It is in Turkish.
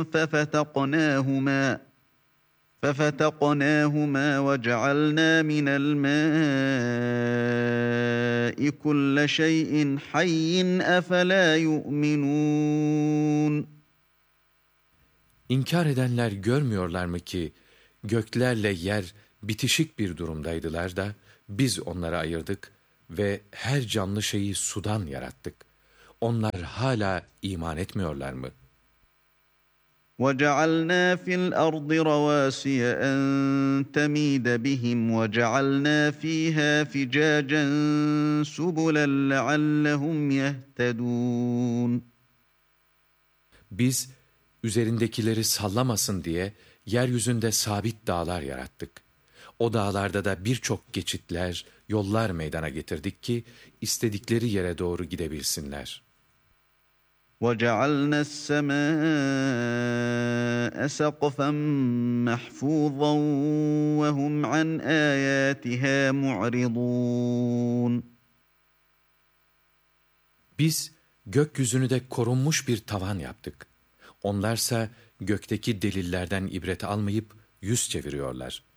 ففتقناهما ففتقناهما وجعلنا من الماء كل شيء حي أفلا يؤمنون. İnkar edenler görmüyorlar mı ki göklerle yer bitişik bir durumdaydılar da biz onları ayırdık ve her canlı şeyi sudan yarattık. Onlar hala iman etmiyorlar mı? وَجَعَلْنَا فِي الْأَرْضِ رَوَاسِيَ أَن تَمِيدَ بِهِمْ وَجَعَلْنَا فِيهَا فِجَاجًا سُبُلًا لَعَلَّهُمْ يَهْتَدُونَ. Biz üzerindekileri sallamasın diye yeryüzünde sabit dağlar yarattık. O dağlarda da birçok geçitler, yollar meydana getirdik ki istedikleri yere doğru gidebilsinler. وَجَعَلْنَا السَّمَاءَ سَقْفًا مَحْفُوظًا وَهُمْ عَنْ آيَاتِهَا مُعْرِضُونَ. Biz gökyüzünü de korunmuş bir tavan yaptık. Onlarsa gökteki delillerden ibret almayıp yüz çeviriyorlar.